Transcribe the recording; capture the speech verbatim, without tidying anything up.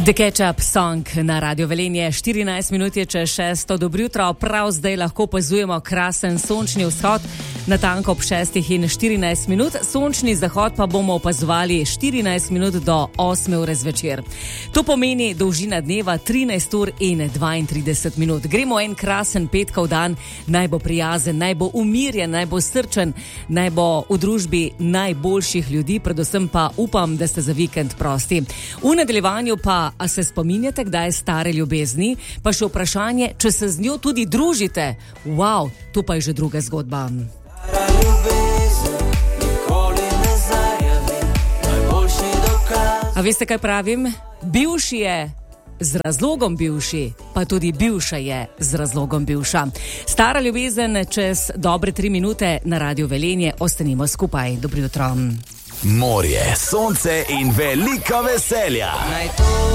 The Ketchup Song na Radio Velenje. štirinajst minut je čez šesto. Dobro jutro. Prav zdaj lahko opazujemo krasen sončni vzhod. Natanko ob šestih in štirinajst minut. Sončni zahod pa bomo opazovali štirinajst minut do osme ure zvečer. To pomeni dolžina dneva trinajst ur in dvaintrideset minut. Gremo en krasen petkov dan. Naj bo prijazen, naj bo umirjen, naj bo srčen, naj bo v družbi najboljših ljudi. Predvsem pa upam, da ste za vikend prosti. V nadaljevanju pa, a se spominjate kdaj stare ljubezni? Pa še vprašanje, če se z njo tudi družite. Wow, to pa je že druga zgodba. A veste, kaj pravim? Bivši je z razlogom bivši, pa tudi bivša je z razlogom bivša. Stara ljubezen čez dobre tri minute na Radio Velenje. Ostanimo skupaj. Dobro jutro. Morje, sonce in veliko veselja.